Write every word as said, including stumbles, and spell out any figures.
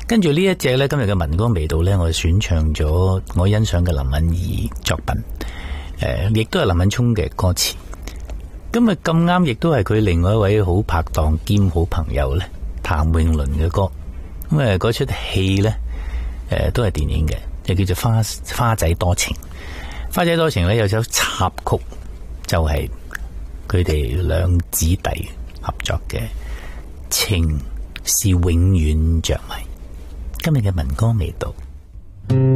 跟住呢一隻呢，今日嘅民歌味道呢，我選唱咗我欣賞嘅林敏怡作品，誒、呃，亦都係林敏聰嘅歌詞。今日咁啱，亦都係佢另外一位好拍檔兼好朋友呢，譚詠麟嘅歌。咁啊，嗰出戲呢，誒、呃，都係電影嘅，就叫做《花花仔多情》。花仔多情呢，有首插曲，就係佢哋兩姊弟合作嘅《情是永遠着迷》。今日嘅民歌味道。